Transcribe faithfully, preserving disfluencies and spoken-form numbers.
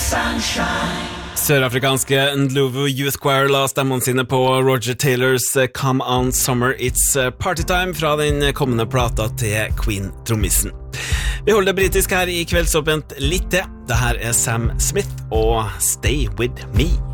Sørafrikanske Ndlovu Youth Choir la stemmene sine på Roger Taylors Come On Summer It's Partytime fra den kommende plata til Queen-trommisen. Vi holder det britisk her i Kveldsåpent litt til. Dette er Sam Smith og Stay With Me.